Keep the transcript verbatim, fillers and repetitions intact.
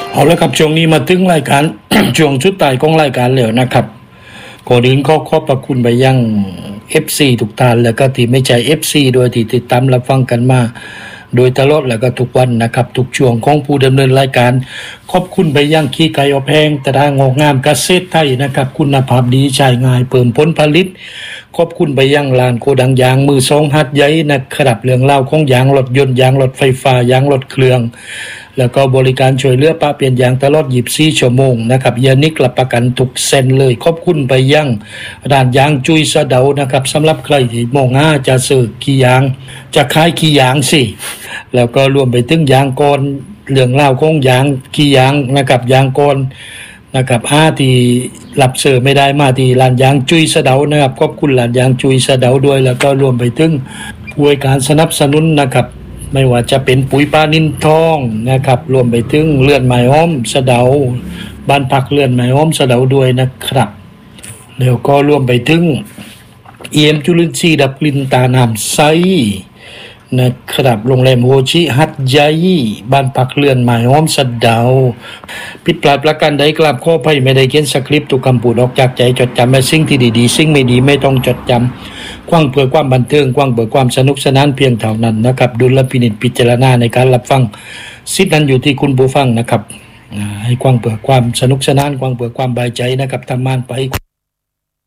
เอาละครับช่วงนี้มาถึงรายการ ช่วงชุดตายของรายการแล้วนะครับก่อนอื่นขอขอบพระคุณไปยัง เอฟ ซี ทุกท่านแล้วก็ที่ไม่ใช่ เอฟ ซี โดยที่ติดตามรับฟังกันมาโดยตลอดแล้วก็ทุกวันนะครับทุกช่วงของผู้ดำเนินรายการขอบคุณไปยังขี้ไก่อบแห้งตรางอกงามเกษตรไทยนะครับคุณภาพดีใช้ง่ายเพิ่มผลผลิตขอบคุณไปยังลานโกดังยางมือสองหัดใหญ่นะครับเรื่องเล่าของยางรถยนต์ยางรถไฟฟ้ายางรถเครื่องแล้วก็บริการช่วยเหลือป้าเปลี่ยนยางตลอดยี่สิบสี่ชั่วโมงนะครับยานิกรับประกันทุกเส้นเลยขอบคุณไปยังร้านยางจุยสะเดานะครับสำหรับใครที่มองหาจะซื้อขี้ยางจะขายขี้ยางสิแล้วก็รวมไปถึงยางก้อนเรื่องเล่าของยางขี้ยางนะครับยางก้อนนะครับอาที่รับเสิร์ฟไม่ได้มาที่ร้านยางจุยสะเดานะครับขอบคุณร้านยางจุยสะเดาด้วยแล้วก็รวมไปถึงผู้ให้การสนับสนุนนะครับไม่ว่าจะเป็นปุ๋ยปลานินทองนะครับรวมไปถึงเลื่อนไม้อ้อมสะเดาบ้านพักเลื่อนไม้อ้อมสะเดาด้วยนะครับแล้วก็รวมไปถึงเอี่ยมจุลินทรีย์ดับกลิ่นตาน้ำใสนะครับโรงแรมโฮชิฮัตใหญ่บ้านพักเลื่อนไม้อ้อมสะเดาผิดพลาดประการใดกราบขออภัยไม่ได้เขียนสคริปต์ทุกคำพูดออกจากใจจดจำและสิ่งที่ดีๆสิ่งไม่ดีไม่ต้องจดจำกว้างเพื่อความบันเทิงกว้างเพื่อความสนุกสนานเพียงเท่านั้นนะครับดุลพินิจพิจารณาในการรับฟังสิทธินั้นอยู่ที่คุณผู้ฟังนะครับให้กว้างเพื่อความสนุกสนานกว้างเพื่อความสบายใจนะครับทำงานไป